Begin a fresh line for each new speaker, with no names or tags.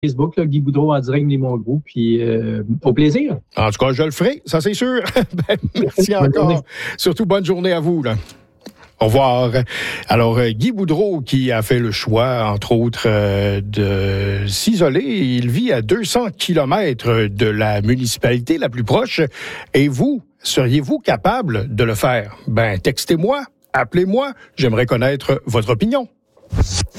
Facebook, là, Guy Boudreau en direct des Montgros, puis au plaisir.
En tout cas, je le ferai, ça c'est sûr. Merci encore. Surtout, bonne journée à vous, là. Au revoir. Alors, Guy Boudreau qui a fait le choix, entre autres, de s'isoler. Il vit à 200 kilomètres de la municipalité la plus proche. Et vous, seriez-vous capable de le faire? Ben, textez-moi, appelez-moi. J'aimerais connaître votre opinion.